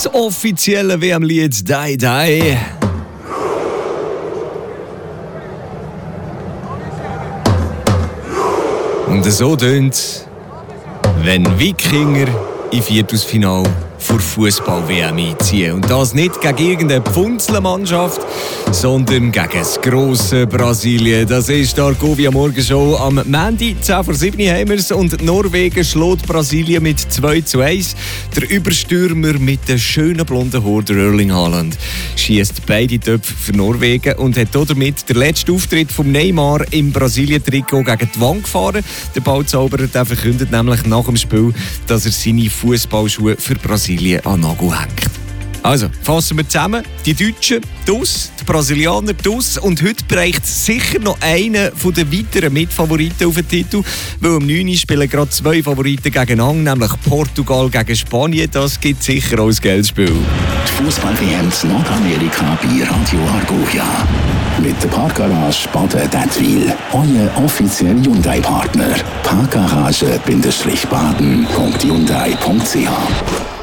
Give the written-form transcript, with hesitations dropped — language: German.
Das offizielle WM-Lied «Die Die». Und so tönt, wenn Wikinger im Viertelfinale vor Fußball-WM einziehen. Und das nicht gegen irgendeine Pfunzelmannschaft, sondern gegen das grosse Brasilien. Das ist die Argovia Morgenshow. Am Montag, 10 vor 7 haben wir es. Und Norwegen schlägt Brasilien mit 2:1. Der Überstürmer mit den schönen blonden Haaren, der Erling Haaland, schießt beide Töpfe für Norwegen und hat damit den letzten Auftritt von Neymar im Brasilien-Trikot gegen die Wand gefahren. Der Ballzauberer verkündet nämlich nach dem Spiel, dass er seine Fußballschuhe für Brasilien an den Nagel hängt. Also, fassen wir zusammen. Die Deutschen dus, die Brasilianer dus. Und heute bereicht sicher noch einer der weiteren Mitfavoriten auf den Titel. Weil um 9 Uhr spielen gerade 2 Favoriten gegeneinander, nämlich Portugal gegen Spanien. Das gibt sicher auch ein Geldspiel. Die Fußball-WM in Nordamerika bei Radio Argovia. Mit der Parkgarage Baden-Dettwil. Euer offizieller Hyundai-Partner. Parkgarage-baden.hyundai.ch